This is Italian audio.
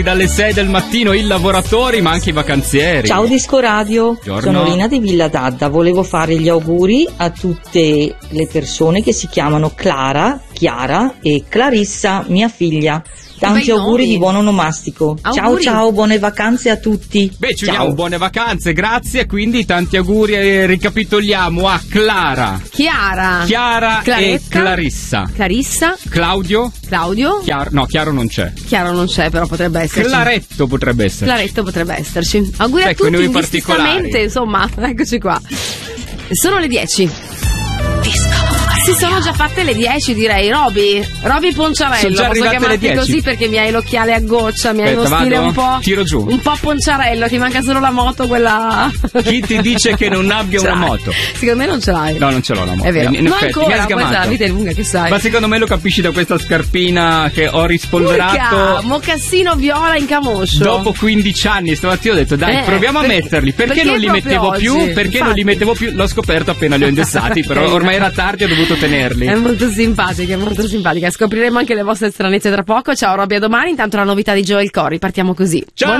Dalle 6 del mattino i lavoratori ma anche i vacanzieri. Ciao Disco Radio, Buongiorno. sono Rina di Villa d'Adda. Volevo fare gli auguri a tutte le persone che si chiamano Clara, Chiara e Clarissa, mia figlia. Tanti auguri di buon onomastico. Auguri. Ciao, buone vacanze a tutti. Beh, ci diamo buone vacanze, grazie. Quindi tanti auguri ricapitoliamo a Clara, Chiara e Clarissa. Clarissa, Claudio. Chiaro non c'è. Chiaro non c'è, però potrebbe esserci. Claretto potrebbe essere. Claretto potrebbe esserci. Auguri a Ecco, tutti, noi indistintamente, insomma, eccoci qua. Sono le 10. Si sono già fatte le 10, direi. Roby Ponciarello, sono già posso chiamarti le 10. così perché mi hai l'occhiale a goccia, mi hai uno stile vado? un po'. Tiro giù. Un po' Ponciarello, ti manca solo la moto, quella. Chi ti dice che non abbia una moto? Secondo me non ce l'hai. No, non ce l'ho la moto. È vero. In No, effetti, mi ancora, ha poi sgamato. la vita è lunga, che sai. Ma secondo me lo capisci da questa scarpina che ho rispolverato. Urca, mocassino viola in camoscio. Dopo 15 anni stamattina ho detto dai, proviamo a metterli. Perché non li mettevo oggi? più? Perché Infatti. non li mettevo più? L'ho scoperto appena li ho indossati, però ormai era tardi, ho dovuto tenerli. È molto simpatica. Scopriremo anche le vostre stranezze tra poco. Ciao Robby, a domani. Intanto la novità di Joel Corey. Partiamo così. Ciao!